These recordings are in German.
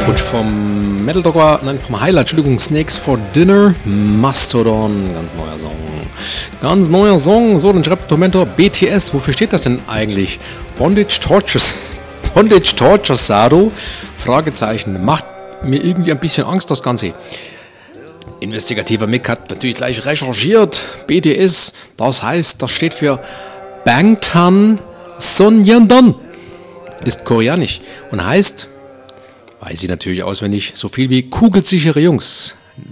Wunsch vom Metal Dogger, nein, vom Highlight, Entschuldigung, Snakes for Dinner, Mastodon, ganz neuer Song. Ganz neuer Song, so, dann schreibt der Tormentor, BTS, wofür steht das denn eigentlich? Bondage Torture Sado? Fragezeichen, macht mir irgendwie ein bisschen Angst, das Ganze. Investigativer Mick hat natürlich gleich recherchiert, BTS, das heißt, das steht für Bangtan Sonyeondan, ist koreanisch und heißt, weiß ich natürlich auswendig, so viel wie kugelsichere Jungs.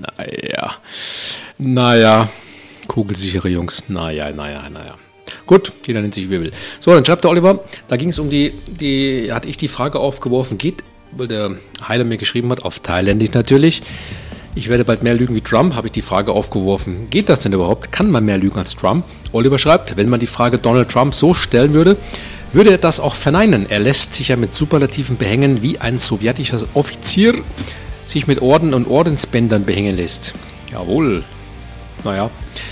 Naja, kugelsichere Jungs, naja. Gut, jeder nennt sich wie er will. So, dann schreibt der Oliver, da ging es um hatte ich die Frage aufgeworfen, weil der Heiler mir geschrieben hat, auf Thailändisch natürlich. Ich werde bald mehr lügen wie Trump, habe ich die Frage aufgeworfen. Geht das denn überhaupt? Kann man mehr lügen als Trump? Oliver schreibt, wenn man die Frage Donald Trump so stellen würde, würde er das auch verneinen. Er lässt sich ja mit Superlativen behängen, wie ein sowjetischer Offizier sich mit Orden und Ordensbändern behängen lässt. Jawohl. Naja.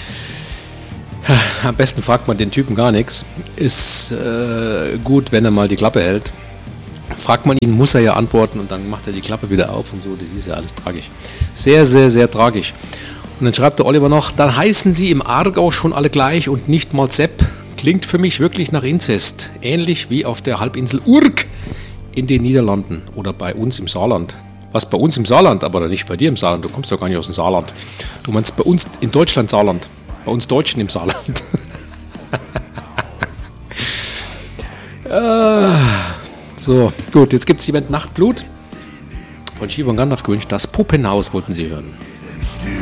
Am besten fragt man den Typen gar nichts. Ist gut, wenn er mal die Klappe hält. Fragt man ihn, muss er ja antworten und dann macht er die Klappe wieder auf und so. Das ist ja alles tragisch. Sehr, sehr, sehr tragisch. Und dann schreibt der Oliver noch, dann heißen sie im Aargau schon alle gleich und nicht mal Sepp. Klingt für mich wirklich nach Inzest. Ähnlich wie auf der Halbinsel Urk in den Niederlanden oder bei uns im Saarland. Was, bei uns im Saarland, aber nicht bei dir im Saarland. Du kommst doch gar nicht aus dem Saarland. Du meinst bei uns in Deutschland Saarland. Bei uns Deutschen im Saarland. So, gut, jetzt gibt es die Band Nachtblut von Shivan Gandalf gewünscht. Das Puppenhaus wollten sie hören.